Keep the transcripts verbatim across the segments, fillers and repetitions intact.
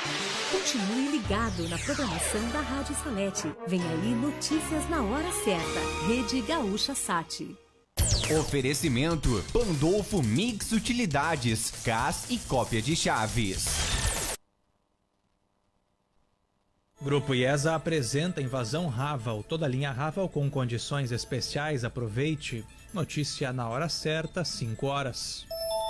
Continue ligado na programação da Rádio Salete. Vem aí notícias na hora certa. Rede Gaúcha Sat. Oferecimento Pandolfo Mix Utilidades, gás e cópia de chaves. Grupo IESA apresenta Invasão Raval. Toda a linha Raval com condições especiais. Aproveite. Notícia na hora certa, cinco horas.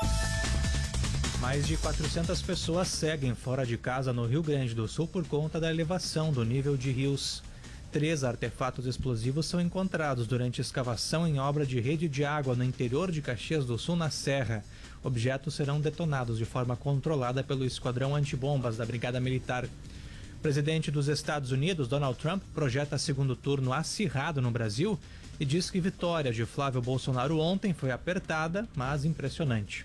Mais de quatrocentas pessoas seguem fora de casa no Rio Grande do Sul por conta da elevação do nível de rios. Três artefatos explosivos são encontrados durante escavação em obra de rede de água no interior de Caxias do Sul, na Serra. Objetos serão detonados de forma controlada pelo Esquadrão Antibombas da Brigada Militar. O presidente dos Estados Unidos, Donald Trump, projeta segundo turno acirrado no Brasil e diz que vitória de Flávio Bolsonaro ontem foi apertada, mas impressionante.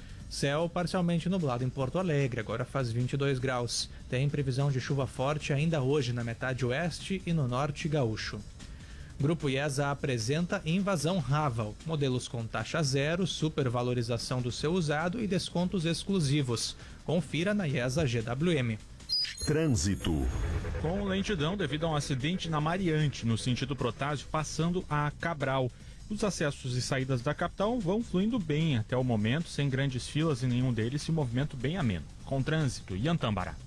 Céu parcialmente nublado em Porto Alegre, agora faz vinte e dois graus. Tem previsão de chuva forte ainda hoje na metade oeste e no norte gaúcho. Grupo IESA apresenta Invasão Raval. Modelos com taxa zero, supervalorização do seu usado e descontos exclusivos. Confira na IESA G W M. Trânsito. Com lentidão devido a um acidente na Mariante, no sentido Protásio, passando a Cabral. Os acessos e saídas da capital vão fluindo bem até o momento, sem grandes filas em nenhum deles e movimento bem ameno. Com trânsito, Iantambará.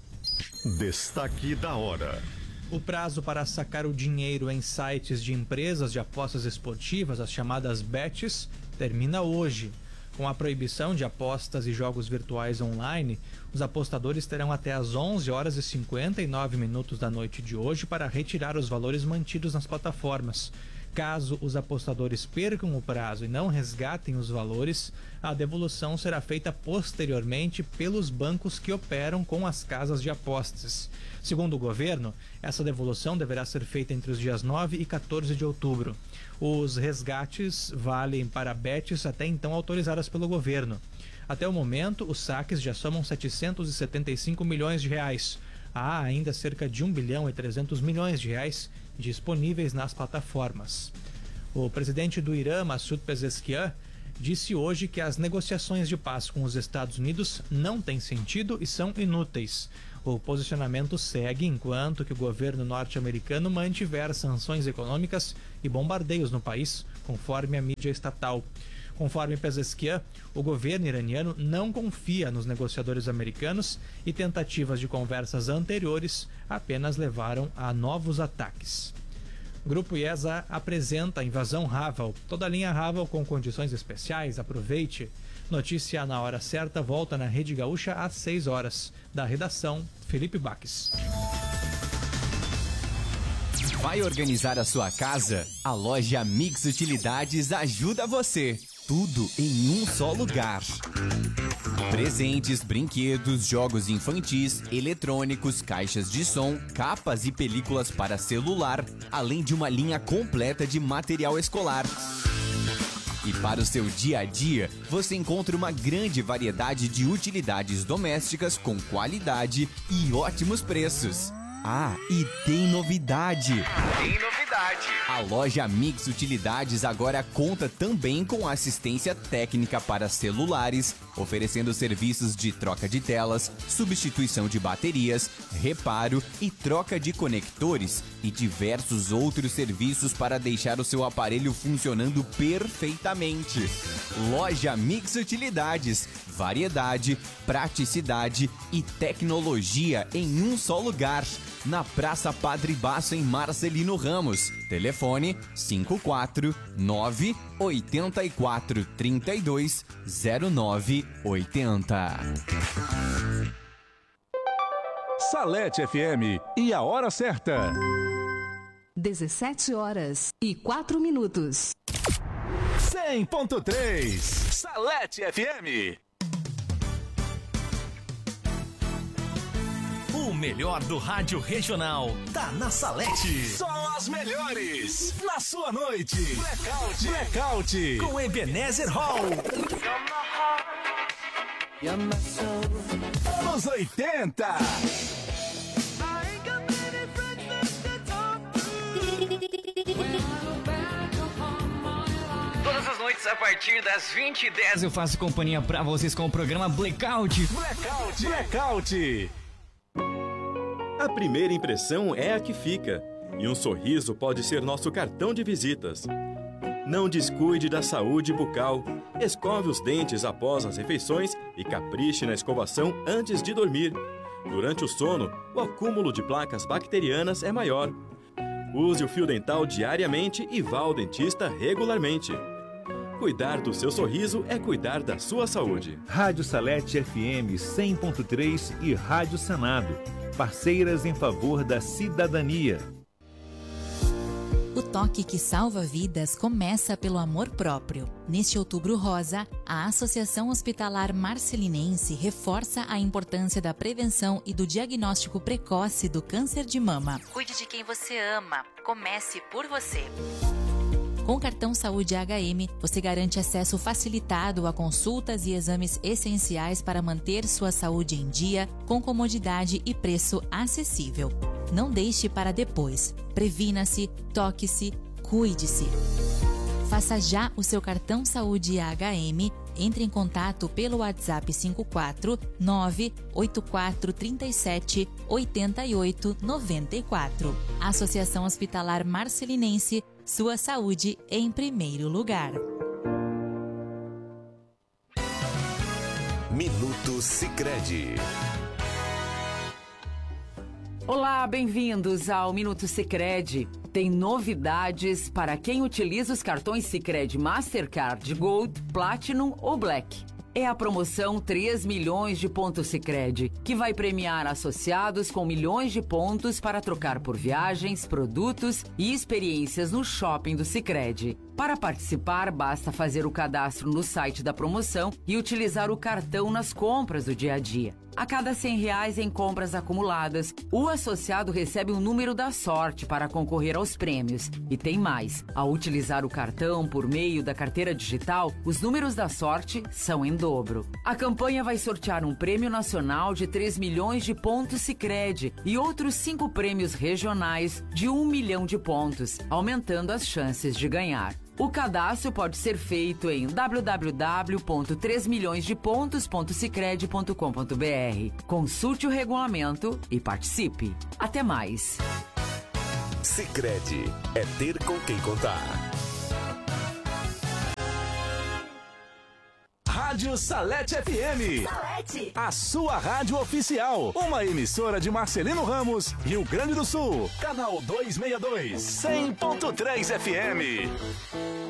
Destaque da hora. O prazo para sacar o dinheiro em sites de empresas de apostas esportivas, as chamadas bets, termina hoje. Com a proibição de apostas e jogos virtuais online, os apostadores terão até às onze horas e cinquenta e nove minutos da noite de hoje para retirar os valores mantidos nas plataformas. Caso os apostadores percam o prazo e não resgatem os valores, a devolução será feita posteriormente pelos bancos que operam com as casas de apostas. Segundo o governo, essa devolução deverá ser feita entre os dias nove e quatorze de outubro. Os resgates valem para bets até então autorizadas pelo governo. Até o momento, os saques já somam setecentos e setenta e cinco milhões de reais. Há ainda cerca de um bilhão e trezentos milhões de reais disponíveis nas plataformas. O presidente do Irã, Massoud Pezeshkian, disse hoje que as negociações de paz com os Estados Unidos não têm sentido e são inúteis. O posicionamento segue enquanto que o governo norte-americano mantiver sanções econômicas e bombardeios no país, conforme a mídia estatal. Conforme Pezeshkian, o governo iraniano não confia nos negociadores americanos e tentativas de conversas anteriores apenas levaram a novos ataques. Grupo IESA apresenta Invasão Raval. Toda a linha Raval com condições especiais. Aproveite. Notícia na hora certa volta na Rede Gaúcha às seis horas. Da redação, Felipe Baques. Vai organizar a sua casa? A loja Mix Utilidades ajuda você. Tudo em um só lugar. Presentes, brinquedos, jogos infantis, eletrônicos, caixas de som, capas e películas para celular, além de uma linha completa de material escolar. E para o seu dia a dia, você encontra uma grande variedade de utilidades domésticas com qualidade e ótimos preços. Ah, e tem novidade! Tem novidade! A loja Mix Utilidades agora conta também com assistência técnica para celulares, oferecendo serviços de troca de telas, substituição de baterias, reparo e troca de conectores e diversos outros serviços para deixar o seu aparelho funcionando perfeitamente. Loja Mix Utilidades, variedade, praticidade e tecnologia em um só lugar. Na Praça Padre Basso, em Marcelino Ramos. Telefone cinco quatro nove oito quatro três dois zero nove oito zero. Salete F M e a hora certa. dezessete horas e quatro minutos. cem ponto três Salete F M. O melhor do rádio regional tá na Salete. Só as melhores na sua noite. Blackout, Blackout com Ebenezer Hall. Anos oitenta. Todas as noites a partir das vinte e dez eu faço companhia pra vocês com o programa Blackout. Blackout, Blackout. A primeira impressão é a que fica, e um sorriso pode ser nosso cartão de visitas. Não descuide da saúde bucal. Escove os dentes após as refeições e capriche na escovação antes de dormir. Durante o sono, o acúmulo de placas bacterianas é maior. Use o fio dental diariamente e vá ao dentista regularmente. Cuidar do seu sorriso é cuidar da sua saúde. Rádio Salete F M cem ponto três e Rádio Senado. Parceiras em favor da cidadania. O toque que salva vidas começa pelo amor próprio. Neste Outubro Rosa, a Associação Hospitalar Marcelinense reforça a importância da prevenção e do diagnóstico precoce do câncer de mama. Cuide de quem você ama. Comece por você. Com o cartão Saúde H M, você garante acesso facilitado a consultas e exames essenciais para manter sua saúde em dia, com comodidade e preço acessível. Não deixe para depois. Previna-se, toque-se, cuide-se. Faça já o seu cartão Saúde H M. Entre em contato pelo WhatsApp cinco quatro nove oito quatro três sete oito oito nove quatro. Associação Hospitalar Marcelinense, sua saúde em primeiro lugar. Minuto Sicredi. Olá, bem-vindos ao Minuto Sicredi. Tem novidades para quem utiliza os cartões Sicredi Mastercard Gold, Platinum ou Black. É a promoção três milhões de pontos Sicredi, que vai premiar associados com milhões de pontos para trocar por viagens, produtos e experiências no shopping do Sicredi. Para participar, basta fazer o cadastro no site da promoção e utilizar o cartão nas compras do dia a dia. A cada cem reais em compras acumuladas, o associado recebe um número da sorte para concorrer aos prêmios. E tem mais, ao utilizar o cartão por meio da carteira digital, os números da sorte são em dobro. A campanha vai sortear um prêmio nacional de três milhões de pontos Sicredi e outros cinco prêmios regionais de um milhão de pontos, aumentando as chances de ganhar. O cadastro pode ser feito em w w w ponto três milhões de pontos ponto sicredi ponto com ponto b r. Consulte o regulamento e participe. Até mais. Sicredi é ter com quem contar. Rádio Salete F M. Salete. A sua rádio oficial. Uma emissora de Marcelino Ramos, Rio Grande do Sul. Canal duzentos e sessenta e dois. cem ponto três F M.